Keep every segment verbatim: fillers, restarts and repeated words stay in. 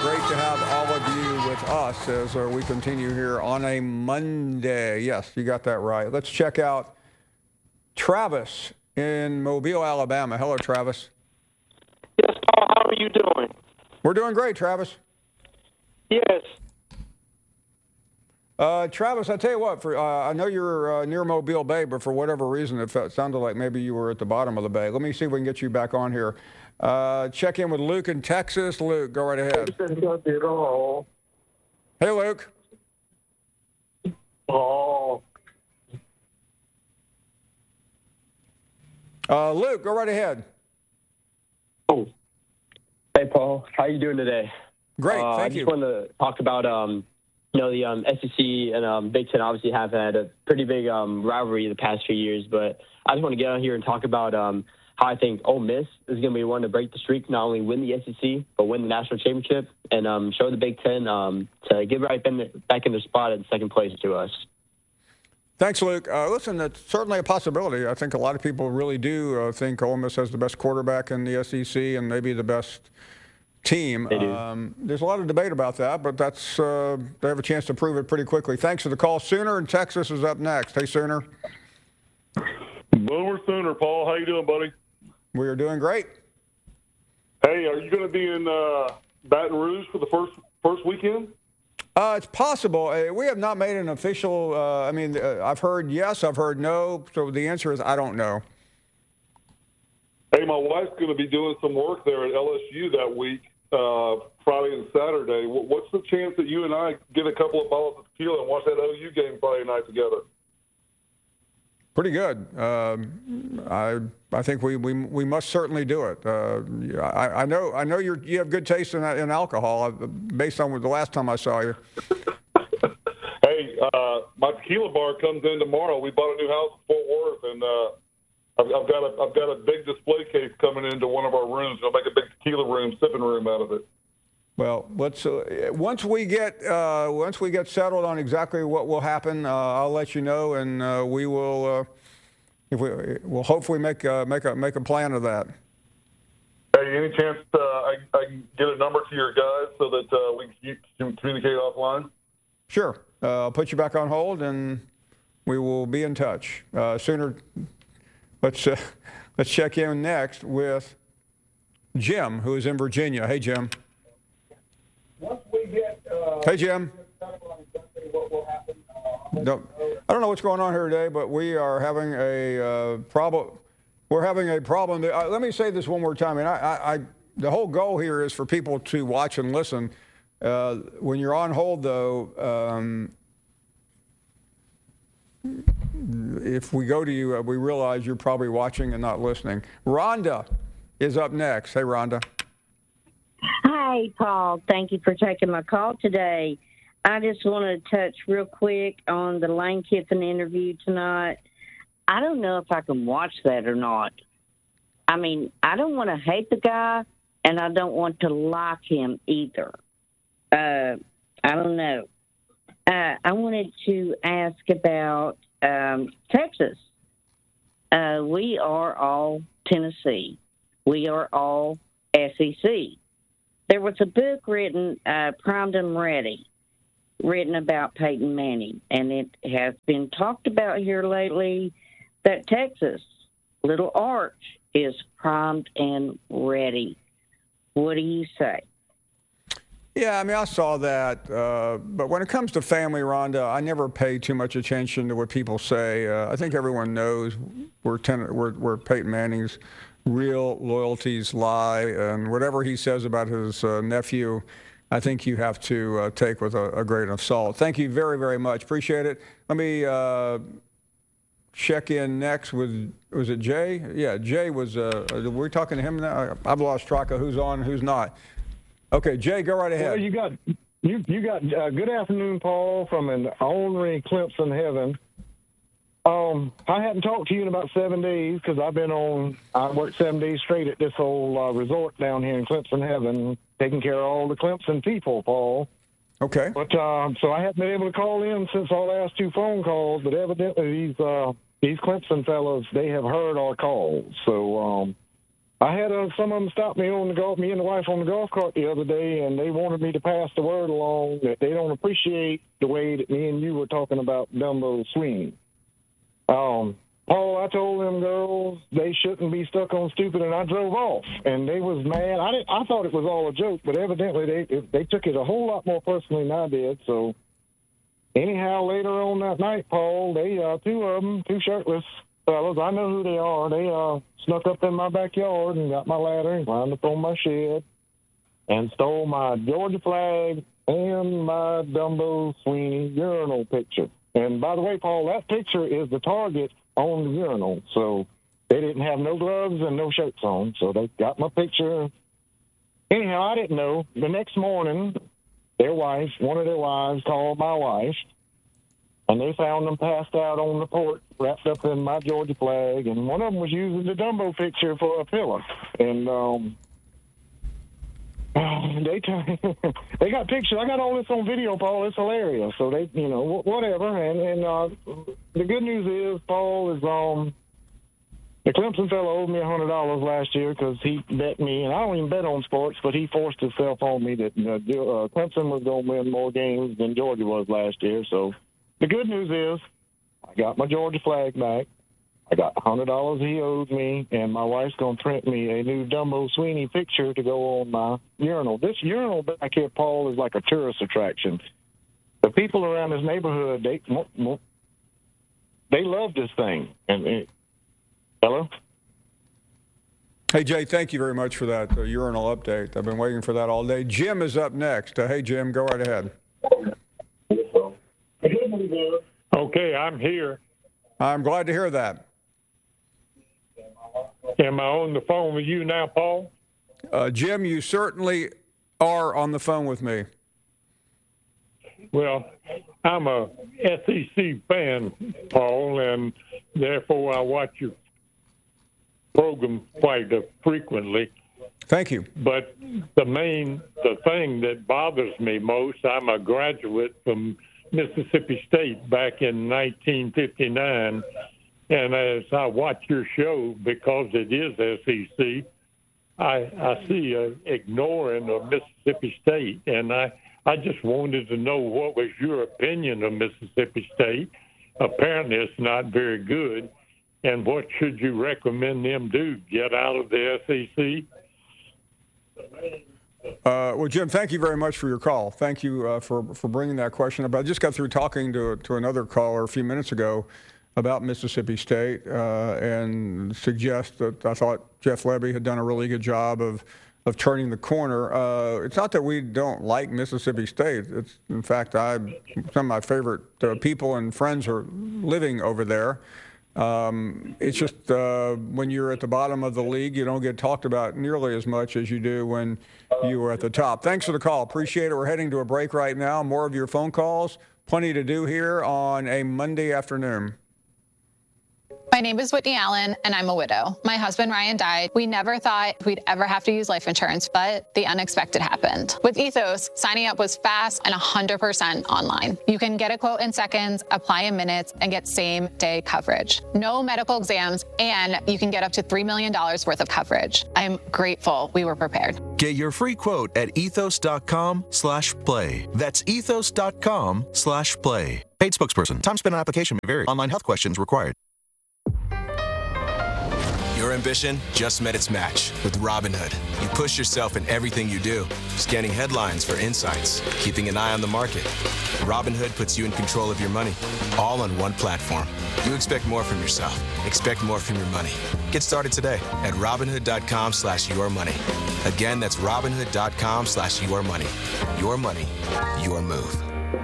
Great to have all of you with us as uh, we continue here on a Monday. Yes, you got that right. Let's check out Travis in Mobile, Alabama. Hello, Travis. Yes, Paul, how are you doing? We're doing great, Travis. Yes. Uh, Travis, I tell you what, for uh, I know you're uh, near Mobile Bay, but for whatever reason, it felt, sounded like maybe you were at the bottom of the bay. Let me see if we can get you back on here. Uh, check in with Luke in Texas. Luke, go right ahead. Hey, Luke. Oh. Uh, Luke, go right ahead. Oh. Hey, Paul. How are you doing today? Great, uh, thank I you. just wanted to talk about, um, you know, the um, S E C and um, Big Ten obviously have had a pretty big um, rivalry the past few years, but I just want to get on here and talk about um, how I think Ole Miss is going to be one to break the streak, not only win the S E C, but win the national championship and um, show the Big Ten um, to get right in the, back in their spot at second place to us. Thanks, Luke. Uh, listen, that's certainly a possibility. I think a lot of people really do uh, think Ole Miss has the best quarterback in the S E C and maybe the best team. They do. Um, there's a lot of debate about that, but that's uh, they have a chance to prove it pretty quickly. Thanks for the call. Sooner in Texas is up next. Hey, Sooner. Boomer Sooner, Paul. How you doing, buddy? We are doing great. Hey, are you going to be in uh, Baton Rouge for the first first weekend? Uh, it's possible. Uh, we have not made an official. Uh, I mean, uh, I've heard yes, I've heard no. So the answer is I don't know. Hey, my wife's going to be doing some work there at L S U that week, uh, Friday and Saturday. What's the chance that you and I get a couple of bottles of tequila and watch that O U game Friday night together? Pretty good. Um, I I think we, we we must certainly do it. Uh, I, I know I know you you have good taste in in alcohol based on the last time I saw you. Hey, uh, my tequila bar comes in tomorrow. We bought a new house in Fort Worth, and uh, I've, I've got a I've got a big display case coming into one of our rooms. I'll make a big tequila room, sipping room out of it. Well, let's uh, once we get uh, once we get settled on exactly what will happen, uh, I'll let you know, and uh, we will uh, if we will hopefully make uh, make a make a plan of that. Hey, any chance uh, I, I can get a number to your guys so that uh, we can, can communicate offline? Sure, uh, I'll put you back on hold, and we will be in touch. Uh, sooner, let's uh, let's check in next with Jim, who is in Virginia. Hey, Jim. Once we get, uh, hey, Jim. what will happen, uh, No, I don't know what's going on here today, but we are having a uh, problem. We're having a problem. That, uh, let me say this one more time. And I, I, I, the whole goal here is for people to watch and listen. Uh, when you're on hold, though, um, if we go to you, uh, we realize you're probably watching and not listening. Rhonda is up next. Hey, Rhonda. Hi, Paul. Thank you for taking my call today. I just want to touch real quick on the Lane Kiffin interview tonight. I don't know if I can watch that or not. I mean, I don't want to hate the guy, and I don't want to like him either. Uh, I don't know. Uh, I wanted to ask about um, Texas. Uh, we are all Tennessee. We are all S E C. There was a book written, uh, Primed and Ready, written about Peyton Manning, and it has been talked about here lately that Texas, Little Arch, is primed and ready. What do you say? Yeah, I mean, I saw that. Uh, but when it comes to family, Rhonda, I never pay too much attention to what people say. Uh, I think everyone knows where, ten, where, where Peyton Manning's real loyalties lie, and whatever he says about his uh, nephew, I think you have to uh, take with a, a grain of salt. Thank you very, very much. Appreciate it. Let me uh, check in next with, was it Jay? Yeah, Jay was, uh, were we talking to him now? I've lost track of who's on and who's not. Okay, Jay, go right ahead. Well, you got you you got uh, good afternoon, Paul, from an ornery Clemson heaven. Um, I hadn't talked to you in about seven days because I've been on. I worked seven days straight at this old uh, resort down here in Clemson heaven, taking care of all the Clemson people, Paul. Okay. But um, so I haven't been able to call in since our last two phone calls. But evidently these uh, these Clemson fellows, they have heard our calls. So um, I had uh, some of them stop me on the golf, me and the wife on the golf cart the other day, and they wanted me to pass the word along that they don't appreciate the way that me and you were talking about Dumbo Sweeney. Um, Paul, I told them girls they shouldn't be stuck on stupid, and I drove off, and they was mad. I didn't. I thought it was all a joke, but evidently they they took it a whole lot more personally than I did. So, anyhow, later on that night, Paul, they uh, two of them, two shirtless fellas, I know who they are. They uh, snuck up in my backyard and got my ladder and climbed up on my shed and stole my Georgia flag and my Dumbo Sweeney urinal picture. And by the way, Paul, that picture is the target on the urinal. So they didn't have no gloves and no shirts on. So they got my picture. Anyhow, I didn't know. The next morning, their wife, one of their wives, called my wife, and they found them passed out on the porch, wrapped up in my Georgia flag, and one of them was using the Dumbo picture for a pillow. And um, they t- they got pictures. I got all this on video, Paul. It's hilarious. So they, you know, whatever. And and uh, the good news is, Paul, is um, the Clemson fellow owed me a hundred dollars last year because he bet me, and I don't even bet on sports, but he forced himself on me that uh, Clemson was going to win more games than Georgia was last year. So the good news is, I got my Georgia flag back. I got one hundred dollars he owes me, and my wife's going to print me a new Dumbo Sweeney picture to go on my urinal. This urinal back here, Paul, is like a tourist attraction. The people around this neighborhood, they they love this thing. And it, hello? Hey, Jay, thank you very much for that uh, urinal update. I've been waiting for that all day. Jim is up next. Uh, hey, Jim, go right ahead. Okay, I'm here. I'm glad to hear that. Am I on the phone with you now, Paul? Uh, Jim, you certainly are on the phone with me. Well, I'm a S E C fan, Paul, and therefore I watch your program quite uh, frequently. Thank you. But the main, the thing that bothers me most, I'm a graduate from Mississippi State back in nineteen fifty-nine, and as I watch your show, because it is S E C, I, I see a ignoring of Mississippi State, and I, I just wanted to know what was your opinion of Mississippi State. Apparently it's not very good, and what should you recommend them do? Get out of the S E C? Uh, well, Jim, thank you very much for your call. Thank you uh, for, for bringing that question up. I just got through talking to, to another caller a few minutes ago about Mississippi State uh, and suggest that I thought Jeff Lebby had done a really good job of, of turning the corner. Uh, it's not that we don't like Mississippi State. It's, in fact, I some of my favorite uh, people and friends are living over there. Um, it's just uh, when you're at the bottom of the league, you don't get talked about nearly as much as you do when you are at the top. Thanks for the call. Appreciate it. We're heading to a break right now. More of your phone calls. Plenty to do here on a Monday afternoon. My name is Whitney Allen, and I'm a widow. My husband, Ryan, died. We never thought we'd ever have to use life insurance, but the unexpected happened. With Ethos, signing up was fast and one hundred percent online. You can get a quote in seconds, apply in minutes, and get same-day coverage. No medical exams, and you can get up to three million dollars worth of coverage. I'm grateful we were prepared. Get your free quote at ethos.com slash play. That's ethos.com slash play. Paid spokesperson. Time spent on application may vary. Online health questions required. Your ambition just met its match with Robinhood. You push yourself in everything you do, scanning headlines for insights, keeping an eye on the market. Robinhood puts you in control of your money, all on one platform. You expect more from yourself. Expect more from your money. Get started today at Robinhood.com slash your money. Again, that's Robinhood.com slash your money. Your money, your move.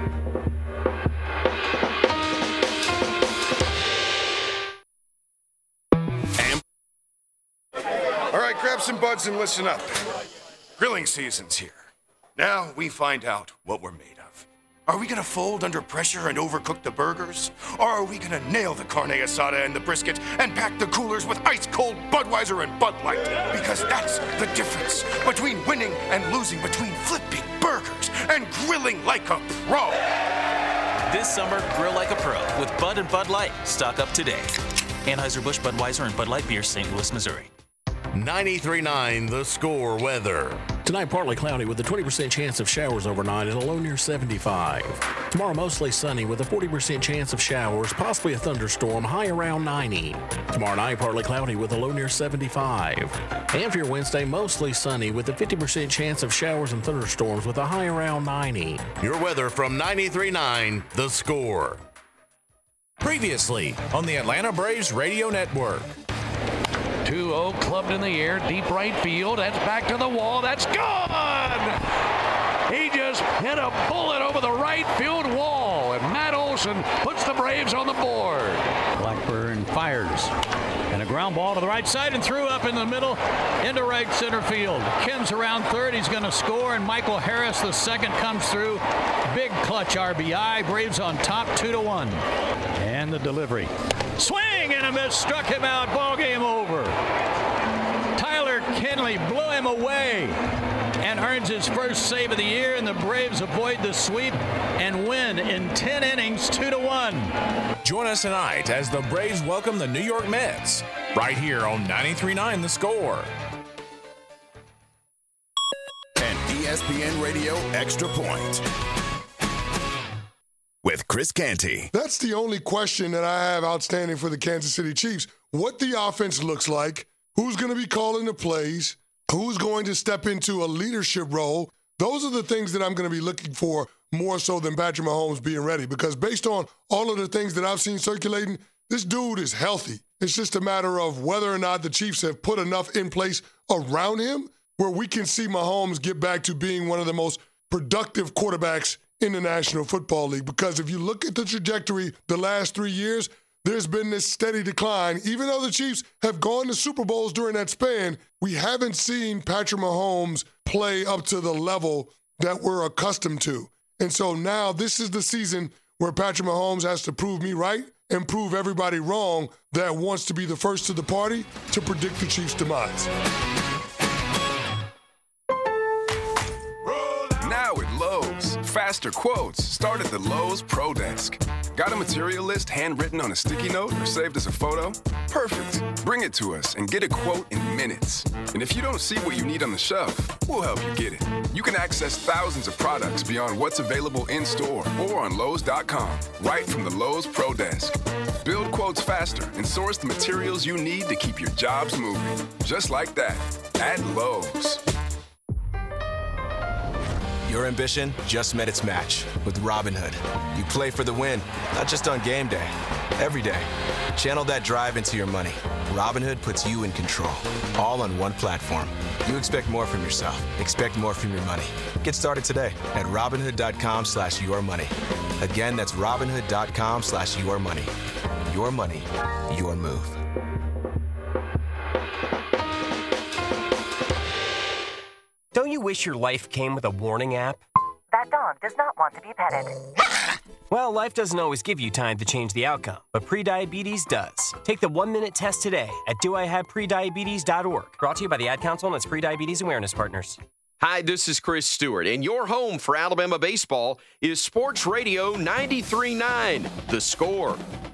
Grab some buds and listen up. Grilling season's here. Now we find out what we're made of. Are we gonna fold under pressure and overcook the burgers? Or are we gonna nail the carne asada and the brisket and pack the coolers with ice-cold Budweiser and Bud Light? Because that's the difference between winning and losing, between flipping burgers and grilling like a pro. This summer, grill like a pro with Bud and Bud Light. Stock up today. Anheuser-Busch, Budweiser, and Bud Light Beer, Saint Louis, Missouri. ninety-three point nine The Score weather. Tonight, partly cloudy with a twenty percent chance of showers overnight and a low near seventy-five. Tomorrow, mostly sunny with a forty percent chance of showers, possibly a thunderstorm, high around ninety. Tomorrow night, partly cloudy with a low near seventy-five. And for your Wednesday, mostly sunny with a fifty percent chance of showers and thunderstorms with a high around ninety. Your weather from ninety-three point nine The Score. Previously on the Atlanta Braves Radio Network. two oh clubbed in the air, deep right field. That's back to the wall. That's gone! He just hit a bullet over the right field wall, and Matt Olson puts the Braves on the board. Blackburn fires, and a ground ball to the right side and threw up in the middle into right center field. Kim's around third. He's going to score, and Michael Harris, the second, comes through. Big clutch R B I. Braves on top, two to one. And the delivery. Swing and a miss, struck him out. Ball game over. Tyler Kinley blew him away and earns his first save of the year, and the Braves avoid the sweep and win in ten innings, two to one. Join us tonight as the Braves welcome the New York Mets, right here on ninety-three point nine The Score. An E S P N Radio Extra Point with Chris Canty. That's the only question that I have outstanding for the Kansas City Chiefs. What the offense looks like, who's going to be calling the plays, who's going to step into a leadership role. Those are the things that I'm going to be looking for more so than Patrick Mahomes being ready, because based on all of the things that I've seen circulating, this dude is healthy. It's just a matter of whether or not the Chiefs have put enough in place around him where we can see Mahomes get back to being one of the most productive quarterbacks in the National Football League. Because if you look at the trajectory the last three years, there's been this steady decline. Even though the Chiefs have gone to Super Bowls during that span, we haven't seen Patrick Mahomes play up to the level that we're accustomed to. And so now this is the season where Patrick Mahomes has to prove me right and prove everybody wrong that wants to be the first to the party to predict the Chiefs' demise. Now at Lowe's, faster quotes start at the Lowe's Pro Desk. Got a material list handwritten on a sticky note or saved as a photo? Perfect. Bring it to us and get a quote in minutes. And if you don't see what you need on the shelf, we'll help you get it. You can access thousands of products beyond what's available in-store or on Lowe's dot com, right from the Lowe's Pro Desk. Build quotes faster and source the materials you need to keep your jobs moving. Just like that, at Lowe's. Your ambition just met its match with Robinhood. You play for the win, not just on game day, every day. Channel that drive into your money. Robinhood puts you in control, all on one platform. You expect more from yourself. Expect more from your money. Get started today at Robinhood.com slash your money. Again, that's Robinhood.com slash your money. Your money, your move. Don't you wish your life came with a warning app? That dog does not want to be petted. Well, life doesn't always give you time to change the outcome, but prediabetes does. Take the one-minute test today at do I have prediabetes dot org. Brought to you by the Ad Council and its Prediabetes Awareness Partners. Hi, this is Chris Stewart, and your home for Alabama baseball is Sports Radio ninety-three point nine, The Score.